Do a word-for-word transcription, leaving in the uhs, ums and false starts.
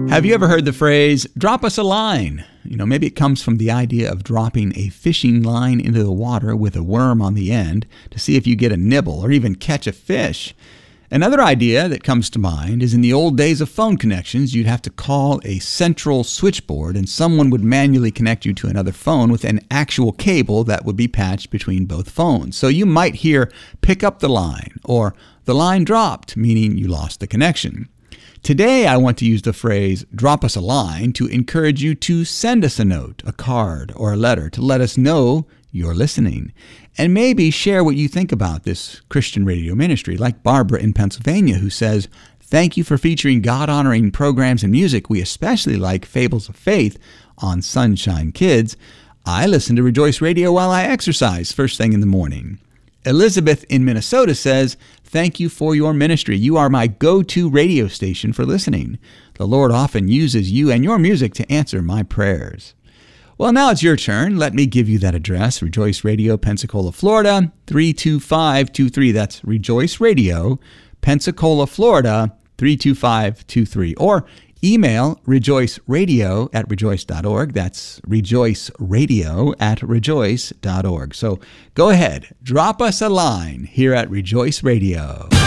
Have you ever heard the phrase, drop us a line? You know, maybe it comes from the idea of dropping a fishing line into the water with a worm on the end to see if you get a nibble or even catch a fish. Another idea that comes to mind is in the old days of phone connections, you'd have to call a central switchboard and someone would manually connect you to another phone with an actual cable that would be patched between both phones. So you might hear, pick up the line, or the line dropped, meaning you lost the connection. Today, I want to use the phrase, drop us a line, to encourage you to send us a note, a card, or a letter to let us know you're listening. And maybe share what you think about this Christian radio ministry, like Barbara in Pennsylvania, who says, thank you for featuring God-honoring programs and music. We especially like Fables of Faith on Sunshine Kids. I listen to Rejoice Radio while I exercise first thing in the morning. Elizabeth in Minnesota says, thank you for your ministry. You are my go-to radio station for listening. The Lord often uses you and your music to answer my prayers. Well, now it's your turn. Let me give you that address, Rejoice Radio, Pensacola, Florida, three two five two three. That's Rejoice Radio, Pensacola, Florida, three two five two three. Or email rejoiceradio at rejoice dot org. That's rejoiceradio at rejoice dot org. So go ahead, drop us a line here at Rejoice Radio.